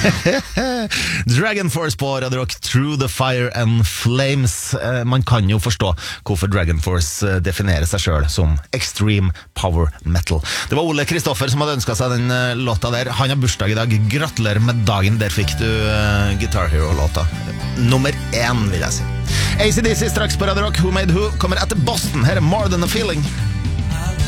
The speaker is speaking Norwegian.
Dragon Force på Radio Rock, Through the Fire and Flames. Man kan jo forstå hvorfor Dragon Force definerer seg selv som extreme power metal. Det var Ole Kristoffer som hadde ønsket seg den låta der. Han har bursdag i dag. Gratulerer med dagen. Der fikk du Guitar Hero-låta. Nummer 1, vil jeg si. AC/DC straks på Radio Rock. Who Made Who kommer etter Boston. Her er More Than a Feeling.